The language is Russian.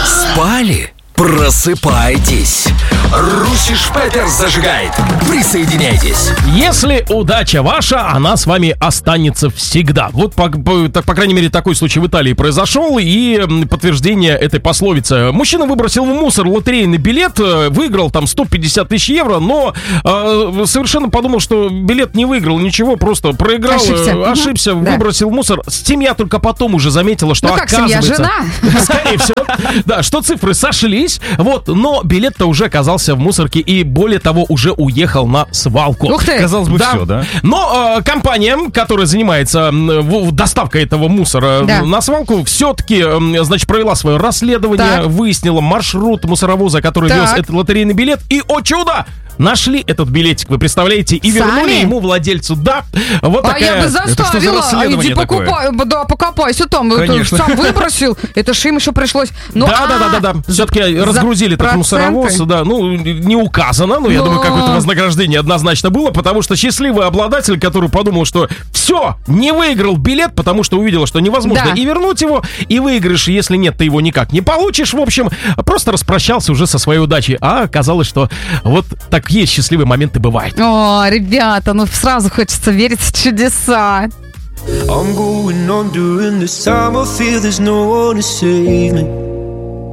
Спали? Просыпайтесь. Русиш Пеппер зажигает. Присоединяйтесь. Если удача ваша, она с вами останется всегда. Вот, по крайней мере, такой случай в Италии произошел. И подтверждение этой пословицы. Мужчина выбросил в мусор лотерейный билет, выиграл там 150 тысяч евро, но совершенно подумал, что билет не выиграл ничего, просто проиграл, ошибся, выбросил в мусор. Семья только потом уже заметила, что оказывается... семья, жена? Скорее всего, да, что цифры сошлись. Вот, но билет-то уже оказался в мусорке и, более того, уже уехал на свалку. Ух ты! Казалось бы, все, да? Но компания, которая занимается доставкой этого мусора на свалку, все-таки, значит, провела свое расследование, выяснила маршрут мусоровоза, который вез этот лотерейный билет, и, о чудо! Нашли этот билетик, вы представляете, и вернули ему, владельцу. Да, вот такая... я бы заставила. Иди покупай, покопайся там. Конечно. Сам выбросил. Это ж им еще пришлось. Да. Все-таки разгрузили этот мусоровоз. Да, не указано, но я думаю, какое-то вознаграждение однозначно было, потому что счастливый обладатель, который подумал, что все, не выиграл билет, потому что увидел, что невозможно и вернуть его, и выигрыш, если нет, ты его никак не получишь. В общем, просто распрощался уже со своей удачей. А оказалось, что вот так есть счастливые моменты, бывают. О, ребята, сразу хочется верить в чудеса. I'm going on during this time. I feel there's no one to save me.